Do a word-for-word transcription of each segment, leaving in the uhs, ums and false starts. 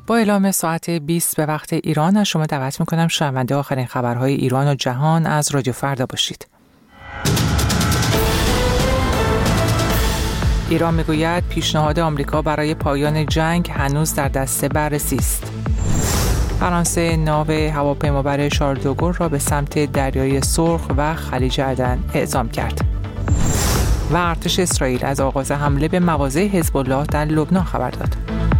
با اعلام ساعت بیست به وقت ایران از شما دعوت میکنم شنونده آخرین خبرهای ایران و جهان از رادیو فردا باشید. ایران میگوید پیشنهاد آمریکا برای پایان جنگ هنوز در دست بررسی است. فرانسه ناو هواپیمابر شارل دوگل را به سمت دریای سرخ و خلیج عدن اعزام کرد. و ارتش اسرائیل از آغاز حمله به مواضع حزب الله در لبنان خبر داد.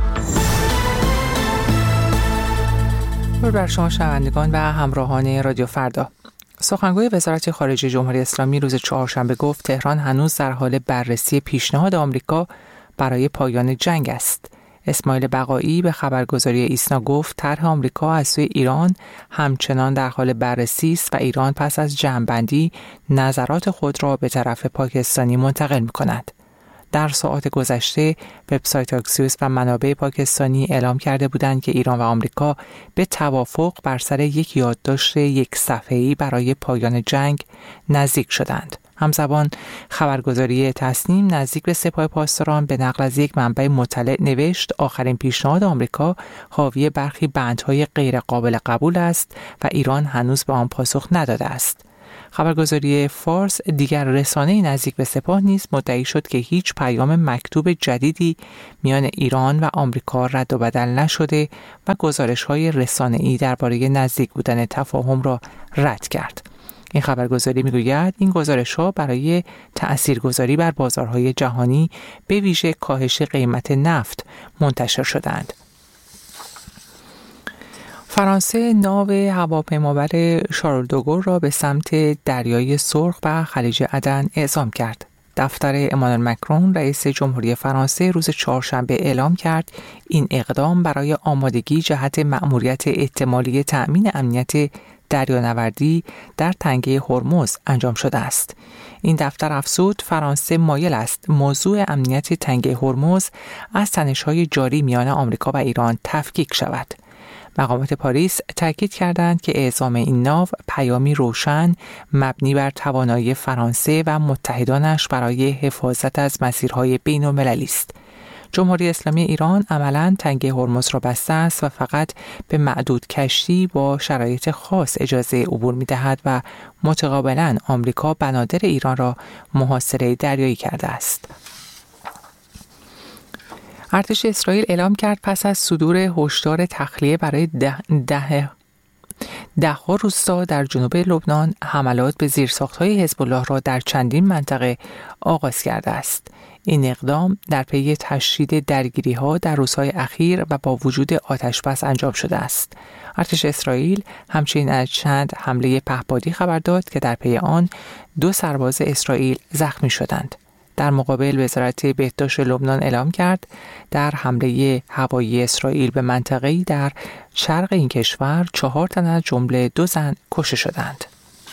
بر شما شنوندگان و همراهان رادیو فردا. سخنگوی وزارت خارجه جمهوری اسلامی روز چهارشنبه گفت تهران هنوز در حال بررسی پیشنهاد آمریکا برای پایان جنگ است. اسماعیل بقایی به خبرگزاری ایسنا گفت طرح آمریکا از سوی ایران همچنان در حال بررسی است و ایران پس از جمع‌بندی نظرات خود را به طرف پاکستانی منتقل می‌کند. در ساعات گذشته وبسایت آکسیوس و منابع پاکستانی اعلام کرده بودند که ایران و آمریکا به توافق بر سر یک یادداشت یک صفحه‌ای برای پایان جنگ نزدیک شدند. همزمان خبرگزاری تسنیم نزدیک به سپاه پاسداران به نقل از یک منبع مطلع نوشت آخرین پیشنهاد آمریکا حاوی برخی بندهای غیر قابل قبول است و ایران هنوز به آن پاسخ نداده است. خبرگزاری فارس دیگر رسانه‌ای نزدیک به سپاه نیز مدعی شد که هیچ پیام مکتوب جدیدی میان ایران و آمریکا رد و بدل نشده و گزارش‌های رسانه‌ای درباره نزدیک بودن تفاهم را رد کرد. این خبرگزاری میگوید این گزارش‌ها برای تأثیرگذاری بر بازارهای جهانی به ویژه کاهش قیمت نفت منتشر شدند. فرانسه ناو هواپیمابر شارل دوگل را به سمت دریای سرخ و خلیج عدن اعزام کرد. دفتر امانوئل مکرون رئیس جمهوری فرانسه روز چهارشنبه اعلام کرد این اقدام برای آمادگی جهت مأموریت احتمالی تأمین امنیت دریانوردی در تنگه هرمز انجام شده است. این دفتر افزود فرانسه مایل است موضوع امنیت تنگه هرمز از تنش‌های جاری میان آمریکا و ایران تفکیک شود. مقامات پاریس تاکید کردند که اعزام این ناو پیامی روشن مبنی بر توانایی فرانسه و متحدانش برای حفاظت از مسیرهای بین‌المللی است. جمهوری اسلامی ایران عملاً تنگه هرمز را بسته است و فقط به معدود کشتی با شرایط خاص اجازه عبور می‌دهد و متقابلاً آمریکا بنادر ایران را محاصره دریایی کرده است. ارتش اسرائیل اعلام کرد پس از صدور هشدار تخلیه برای ده ده ده‌ها روستا در جنوب لبنان حملات به زیرساخت‌های حزب الله را در چندین منطقه آغاز کرده است. این اقدام در پی تشدید درگیری‌ها در روزهای اخیر و با وجود آتش‌بس انجام شده است. ارتش اسرائیل همچنین از چند حمله پهپادی خبر داد که در پی آن دو سرباز اسرائیل زخمی شدند. در مقابل وزارت بهداشت لبنان اعلام کرد در حمله هوایی اسرائیل به منطقه‌ای در شرق این کشور چهار تن از جمله دو زن کشته شدند.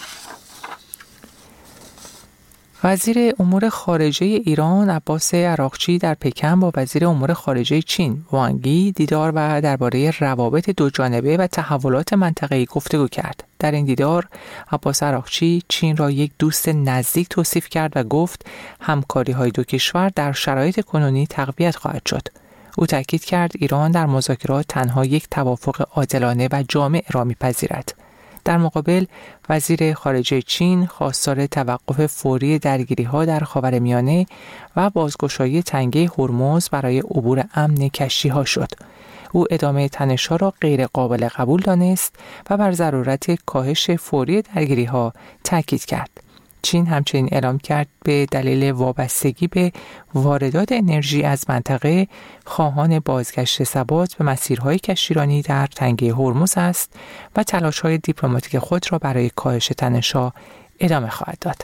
وزیر امور خارجه ایران عباس عراقچی در پکن با وزیر امور خارجه چین وانگ یی دیدار و درباره روابط دو جانبه و تحولات منطقه‌ای گفتگو کرد. در این دیدار عباس عراقچی چین را یک دوست نزدیک توصیف کرد و گفت همکاری‌های دو کشور در شرایط کنونی تقویت خواهد شد. او تاکید کرد ایران در مذاکرات تنها یک توافق عادلانه و جامع را می‌پذیرد. در مقابل وزیر خارجه چین خواستار توقف فوری درگیری‌ها در خاورمیانه و بازگشایی تنگه هرمز برای عبور امن کشتی‌ها شد. او ادامه تنش‌ها را غیر قابل قبول دانست و بر ضرورت کاهش فوری درگیری‌ها تاکید کرد. چین همچنین اعلام کرد به دلیل وابستگی به واردات انرژی از منطقه خواهان بازگشت ثبات به مسیرهای کشتیرانی در تنگه هرمز است و تلاش‌های دیپلماتیک خود را برای کاهش تنش‌ها ادامه خواهد داد.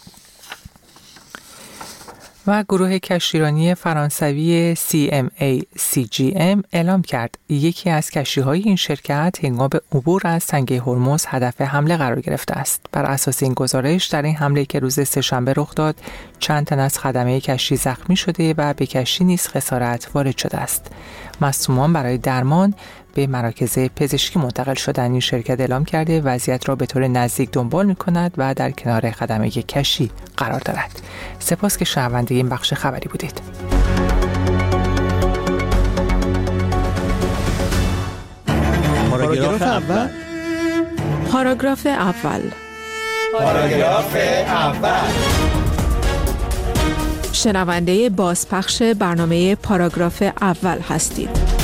و گروه کشتیرانی فرانسوی سی ام ای سی جی ام اعلام کرد یکی از کشتی‌های این شرکت هنگام عبور از تنگه هرمز هدف حمله قرار گرفته است. بر اساس این گزارش در این حمله که روز سه‌شنبه رخ داد چند تن از خدمه کشتی زخمی شده و به کشتی نیز خسارت وارد شده است. مصدومان برای درمان به مراکز پزشکی منتقل شدن. این شرکت اعلام کرده وضعیت را به طور نزدیک دنبال می‌کند و در کنار خدمه کشتی قرار دارد. سپاس که شنونده این بخش خبری بودید. پاراگراف اول. پاراگراف اول. پاراگراف اول. شنونده بازپخش برنامه پاراگراف اول هستید.